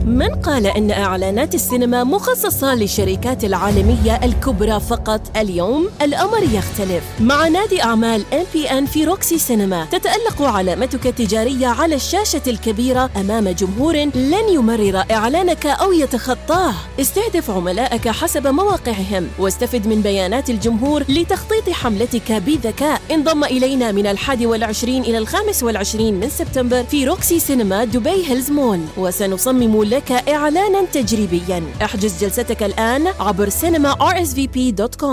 من قال إن إعلانات السينما مخصصة للشركات العالمية الكبرى فقط؟ اليوم الأمر يختلف. مع نادي أعمال MPN في روكسي سينما تتألق علامتك التجارية على الشاشة الكبيرة أمام جمهور لن يمرر إعلانك أو يتخطاه. استهدف عملائك حسب مواقعهم واستفد من بيانات الجمهور لتخطيط حملتك بذكاء. انضم إلينا من 21 إلى 25 من سبتمبر في روكسي سينما دبي هيلز مول، وسنصمم لك إعلاناً تجريبياً. احجز جلستك الآن عبر cinema rsvp.com.